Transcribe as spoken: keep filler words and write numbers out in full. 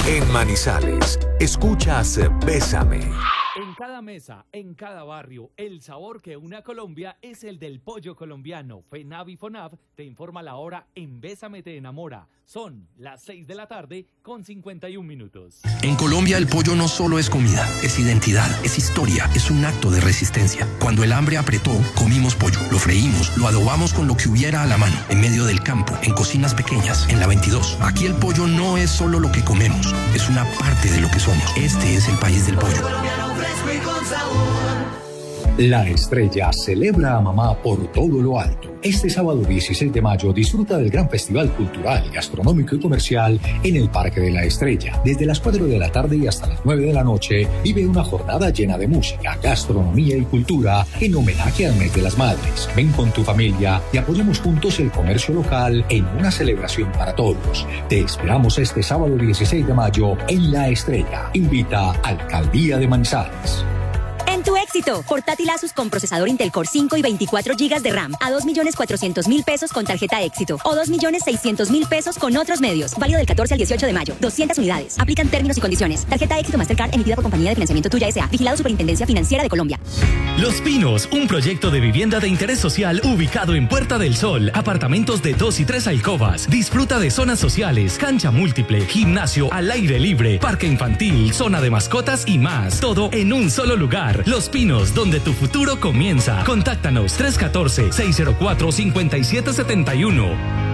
En Manizales, escuchas Bésame. En cada mesa, en cada barrio, el sabor que une a Colombia es el del pollo colombiano. FENAV y FONAV te informa la hora en Bésame te enamora. Son las seis de la tarde con cincuenta y un minutos. En Colombia el pollo no solo es comida, es identidad, es historia, es un acto de resistencia. Cuando el hambre apretó, comimos pollo, lo freímos, lo adobamos con lo que hubiera a la mano, en medio del campo, en cocinas pequeñas, en la veintidós. Aquí el pollo no es solo lo que comemos, es una parte de lo que somos. Este es el país del pollo. La Estrella celebra a mamá por todo lo alto. Este sábado dieciséis de mayo disfruta del gran festival cultural, gastronómico y comercial en el Parque de la Estrella. Desde las cuatro de la tarde y hasta las nueve de la noche vive una jornada llena de música, gastronomía y cultura en homenaje al mes de las madres. Ven con tu familia y apoyemos juntos el comercio local en una celebración para todos. Te esperamos este sábado dieciséis de mayo en La Estrella. Invita Alcaldía de Manizales. En tu éxito, portátil Asus con procesador Intel Core cinco y veinticuatro gigas de RAM a dos millones cuatrocientos mil pesos con tarjeta éxito o dos millones seiscientos mil pesos con otros medios. Válido del catorce al dieciocho de mayo. doscientas unidades. Aplican términos y condiciones. Tarjeta éxito Mastercard emitida por Compañía de Financiamiento Tuya S A. Vigilado Superintendencia Financiera de Colombia. Los Pinos, un proyecto de vivienda de interés social ubicado en Puerta del Sol. Apartamentos de dos y tres alcobas. Disfruta de zonas sociales, cancha múltiple, gimnasio al aire libre, parque infantil, zona de mascotas y más. Todo en un solo lugar. Los Pinos, donde tu futuro comienza. Contáctanos tres uno cuatro, seis cero cuatro, cinco siete siete uno.